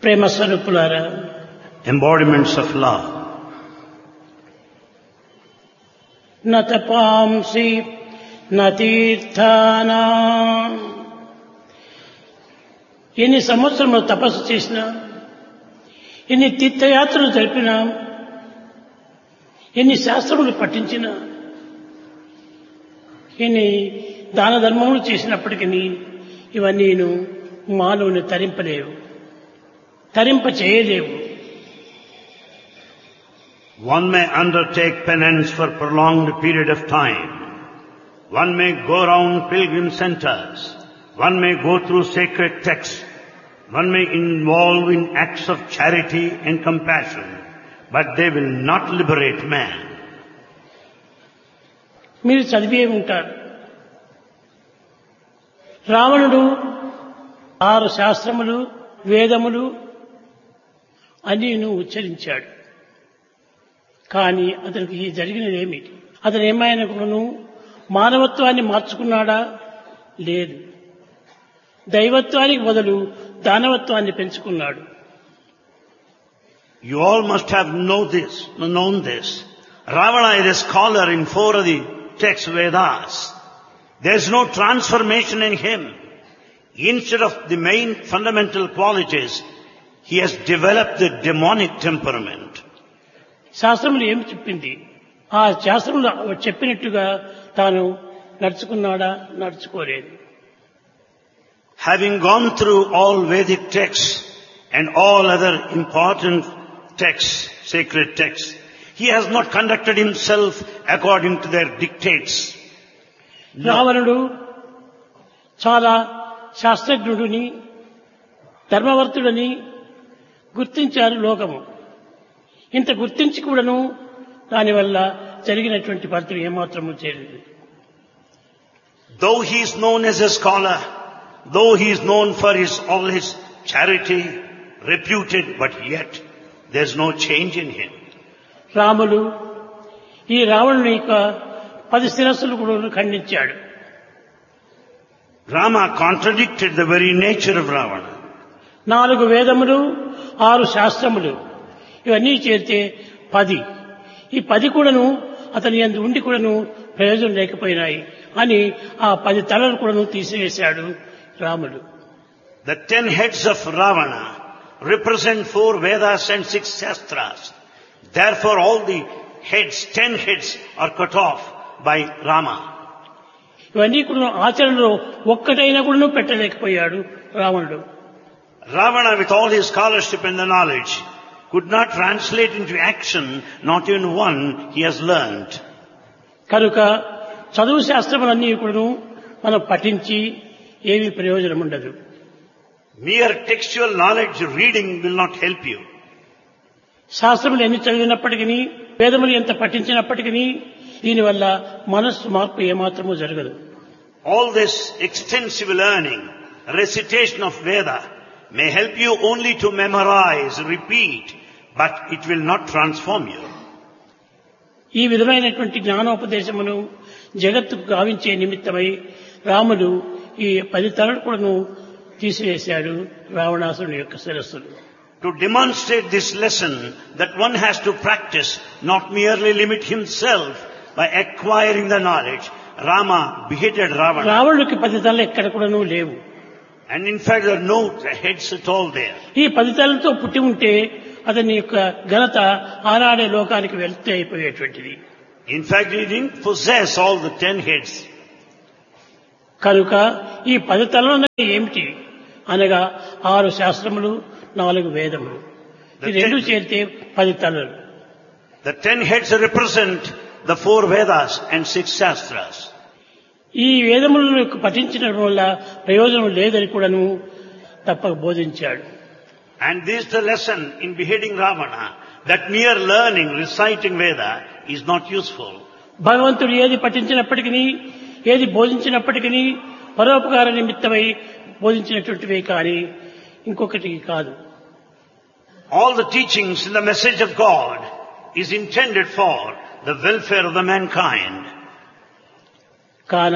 ప్రేమ స్వరూపులారా, embodiments of love. న తపాంసి న తీర్థానాం. ఎన్ని సంవత్సరములు తపస్సు చేసినా, ఎన్ని తీర్థయాత్రలు జరిపినా, ఎన్ని శాస్త్రములు పఠించినా, ఎన్ని దాన ధర్మములు చేసినప్పటికీ ఇవన్నీ మానవుని తరింపలేవు, తరింప చేయలేవు. One may undertake penance for prolonged period of time. One may go around pilgrim centers. One may go through sacred texts. One may involve in acts of charity and compassion. But they will not liberate man. మీరు చదివే ఉంటారు, రావణుడు 6 శాస్త్రములు వేదములు అన్నీ ఉచ్చరించాడు. కానీ అతనికి జరిగినదేమి? అతను ఏమైనా మానవత్వాన్ని మార్చుకున్నాడా? లేదు. దైవత్వానికి బదులు దానవత్వాన్ని పెంచుకున్నాడు. You all must have known this. Ravana is a scholar in 4 of the text Vedas. There is no transformation in him. Instead of the main fundamental qualities, he has developed the demonic temperament. శాస్త్రములు ఏమి చెప్పింది? ఆ శాస్త్రములు చెప్పినట్టుగా తాను నడుచుకున్నాడా? నడుచుకోలేదు. Having gone through all Vedic texts and all other important texts, sacred texts, he has not conducted himself according to their dictates. రావణుడు చాలా శాస్త్రజ్ఞుడిని, ధర్మవర్తుడని గుర్తించారు లోకము. ఇంత గుర్తించి కూడాను దానివల్ల జరిగినటువంటి ఫలితం ఏమాత్రము చేయలేదు. Though he is known as a scholar, though he is known for all his charity, reputed, but yet there is no change in him. Ramulu ఈ రావణుని యొక్క 10 శిరస్సులు కూడా ఖండించాడు. Rama contradicted the very nature of Ravana. 4 వేదములు 6 శాస్త్రములు ఇవన్నీ చేరితే 10. ఈ 10 కూడాను అతని యందు ఉండి కూడాను ప్రయోజనం లేకపోయినాయి అని ఆ 10 తలలు కూడాను తీసివేశాడు రాముడు. The 10 heads of Ravana represent 4 Vedas and 6 Shastras. Therefore all the heads, 10 heads are cut off by Rama. ఇవన్నీ కూడా ఆచరణలో ఒక్కటైనా కూడా పెట్టలేకపోయాడు రావణుడు. Ravana, with all his scholarship and the knowledge, could not translate into action not even one he has learned. కనుక చదువు శాస్త్రములన్నీ కూడా మనం పఠించి ఏమీ ప్రయోజనం ఉండదు. Mere textual knowledge reading will not help you. శాస్త్రములు ఎన్ని చదివినప్పటికీ, వేదములు ఎంత పఠించినప్పటికీ దీనివల్ల మనస్సు మార్పు ఏమాత్రమూ జరగదు. All this extensive learning, recitation of Veda may help you only to memorize, repeat, but it will not transform you. ఈ విధమైనటువంటి జ్ఞానోపదేశమును జగత్తుకు గావించే నిమిత్తమై రాముడు ఈ 10 తలలు కూడాను తీసివేశాడు రావణాసురుని యొక్క శిరస్సులు. To demonstrate this lesson that one has to practice, not merely limit himself by acquiring the knowledge, Rama beheaded Ravana. రావణుడికి 10 తలలు ఎక్కడ కూడాను లేవు. And in fact there are no heads at all there. ఈ 10 తలలతో పుట్టి ఉంటే అతని యొక్క ఘనత ఆనాడే లోకానికి వెళ్తే అయిపోయేటువంటిది. In fact he didn't possess all the 10 heads. కనుక ఈ 10 తలలు ఏమిటి అనగా 6 శాస్త్రములు 4 వేదములు ఈ రెండు చేరితే 10 తలలు. The 10 heads represent the 4 Vedas and 6 Shastras. ఈ వేదములను పఠించడం వల్ల ప్రయోజనం లేదని కూడాను తప్పక బోధించాడు. And this is the lesson in beheading Ravana, that mere learning, reciting Veda is not useful. భగవంతుడు ఏది పఠించినప్పటికీ, ఏది బోధించినప్పటికీ పరోపకార నిమిత్తమై బోధించినటువంటివే కానీ ఇంకొకటి కాదు. All the teachings in the message of God is intended for the welfare of the mankind. కాన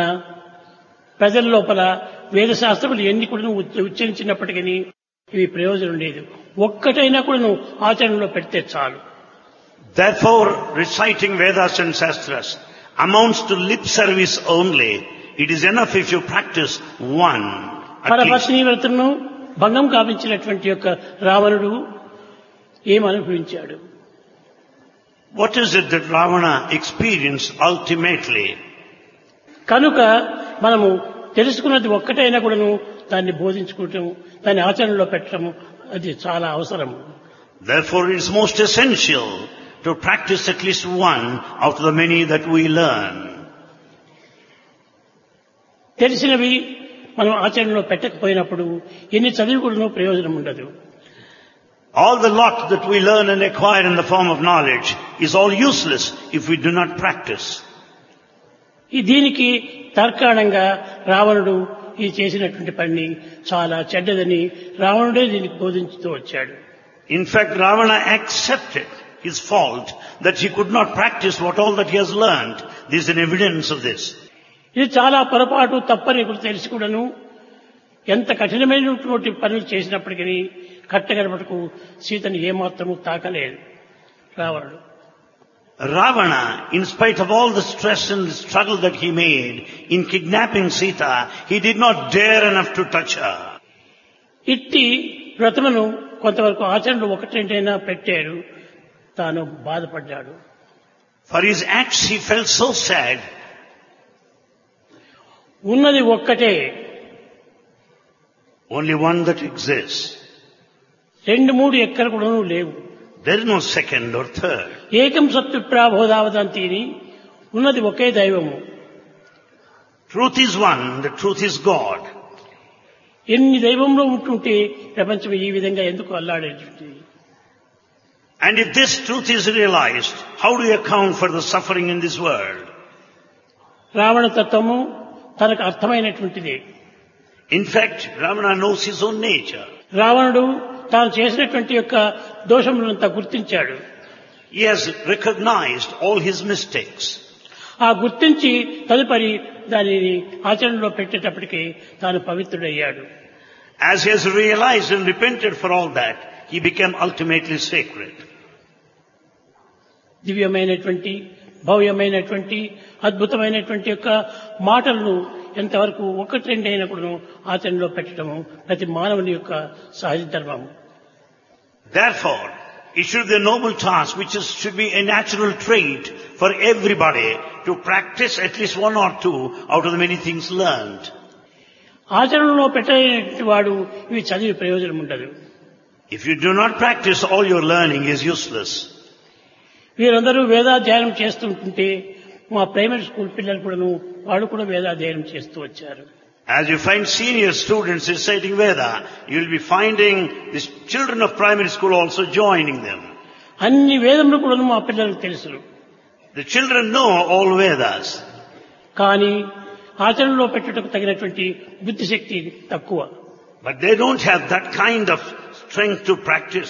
ప్రజల లోపల వేద శాస్త్రములు ఎన్ని కూడా ఉచ్చరించినప్పటికీ ఇవి ప్రయోజనం లేదు. ఒక్కటైనా కూడా నువ్వు ఆచరణలో పెడితే చాలు. Therefore, reciting Vedas and Shastras amounts to lip service only. It is enough if you practice one. At least. పరపత్ని వ్రతను భంగం కావించినటువంటి యొక్క రావణుడు ఏమనుభవించాడు? What is it that Ravana experienced ultimately? కనుక మనము తెలుసుకున్నది ఒక్కటైనా కూడాను దాన్ని బోధించుకోవటం, దాన్ని ఆచరణలో పెట్టడం అది చాలా అవసరము. Therefore, it is most essential to practice at least one out of the many that we learn. తెలిసినవి మనం ఆచరణలో పెట్టకపోయినప్పుడు ఎన్ని చదివి కూడాను ప్రయోజనం ఉండదు. All the lot that we learn and acquire in the form of knowledge is all useless if we do not practice. దీనికి తర్కాణంగా రావణుడు ఈ చేసినటువంటి పని చాలా చెడ్డదని రావణుడే దీనికి బోధించుతూ వచ్చాడు. In fact, Ravana accepted his fault that he could not practice what all that he has learned. There is an evidence of this. ఇది చాలా పొరపాటు తప్పని ఇప్పుడు తెలిసి కూడాను ఎంత కఠినమైనటువంటి పనులు చేసినప్పటికీ కట్టగడపటకు సీతను ఏమాత్రము తాకలేదు రావణుడు. Ravana, in spite of all the stress and the struggle that he made in kidnapping Sita, he did not dare enough to touch her. ఇట్టి వ్రతమును కొంతవరకు ఆచరణలో ఒకటేంటైనా పెట్టాడు, తాను బాధపడ్డాడు. For his acts he felt so sad. ఉన్నది ఒక్కటే, Only one that exists. రెండు మూడు ఎక్కడ కూడా లేవు. There is no second or third. ఏకం సత్తు ప్రాబోధావదంతిని, ఉన్నది ఒకే దైవము. Truth is one, the truth is God. ఎన్ని దైవంలో ఉంటుంటే ప్రపంచం ఈ విధంగా ఎందుకు అల్లాడేది? And if this truth is realized, how do you account for the suffering in this world? Ravana తత్వము తనకు అర్థమైనటువంటిది. In fact, Ravana knows his own nature. రావణుడు తాను చేసినటువంటి యొక్క దోషములంతా గుర్తించాడు. He has recognized all his mistakes. ఆ గుర్తించి తదుపరి దానిని ఆచరణలో పెట్టేటప్పటికి తాను పవిత్రుడయ్యాడు. As he has realized and repented for all that, he became ultimately sacred. దివ్యమైనటువంటి, భవ్యమైనటువంటి, అద్భుతమైనటువంటి యొక్క మాటలను ఎంతవరకు ఒకటి రెండు అయినప్పుడు ఆచరణలో పెట్టడము ప్రతి మానవుని యొక్క సహజ ధర్మము. Therefore, it should be a noble task should be a natural trait for everybody to practice at least one or two out of the many things learned. ఆచరణలో పెట్టేటువంటి వాడు ఇవి చదివి ప్రయోజనం ఉండదు. If you do not practice, all your learning is useless. వీరందరూ వేదాధ్యయనం చేస్తుంటే మా ప్రైమరీ స్కూల్ పిల్లలు కూడాను వాళ్ళు కూడా వేదాధ్యయనం చేస్తూ వచ్చారు. As you find senior students reciting Veda, you will be finding the children of primary school also joining them. అన్ని వేదములు కూడాను మా పిల్లలకు తెలుసు. The children know all Vedas. కానీ ఆచరణలో పెట్టుటకు తగినటువంటి బుద్ధిశక్తి తక్కువ. But they don't have that kind of strength to practice.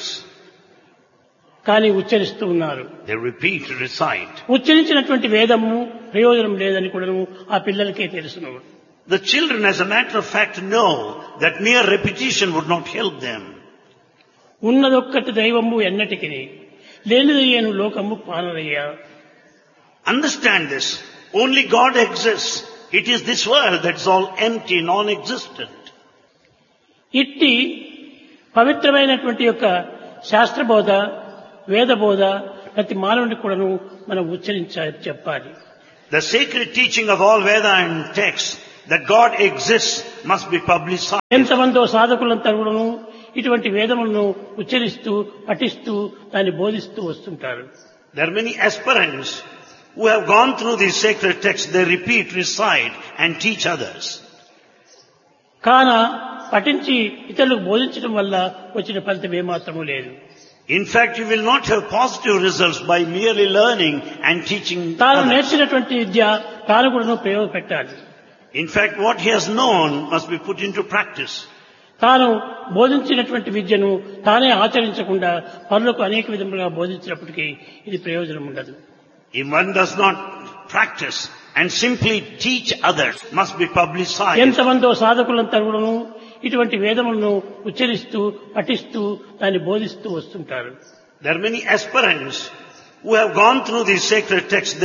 కానీ ఉచ్చరిస్తూ ఉన్నారు. They repeat, recite. ఉచ్చరించినటువంటి వేదము ప్రయోజనం లేదని కూడా ఆ పిల్లలకే తెలుసును. The children, as a matter of fact, know that mere repetition would not help them. ఉన్నదొక్కటి దైవము ఎన్నటికి లేనిదయ్యేను లోకము పానరయ్యా. Understand this. Only God exists. It is this world that's all empty, non-existent. ఇట్టి పవిత్రమైనటువంటి యొక్క శాస్త్రబోధ, వేదబోధ ప్రతి మానవునికి కూడాను మనం చెప్పాలి. The sacred teaching of all Veda and texts that God exists must be publicized. ఎంతమందో సాధకులంతా కూడాను ఇటువంటి వేదములను ఉచ్చరిస్తూ పఠిస్తూ దాన్ని బోధిస్తూ వస్తుంటారు. There are many aspirants who have gone through these sacred texts. They repeat, recite and teach others. కాన పఠించి ఇతరులకు బోధించడం వల్ల వచ్చిన ఫలితం ఏమాత్రమూ లేదు. In fact, you will not have positive results by merely learning and teaching తాను others. నేర్చినటువంటి విద్య తాను కూడా ప్రయోగపెట్టాలి. In fact, what he has known must be put into practice. తాను బోధించినటువంటి విద్యను తానే ఆచరించకుండా పనులకు అనేక విధములుగా బోధించినప్పటికీ ఇది ప్రయోజనం ఉండదు. If one does not practice and simply teach others, must be publicized. ఎంతమందో సాధకులంతా కూడాను ఇటువంటి వేదములను ఉచ్చరిస్తూ పఠిస్తూ దాన్ని బోధిస్తూ వస్తుంటారు. There are many aspirants who have gone through these sacred texts.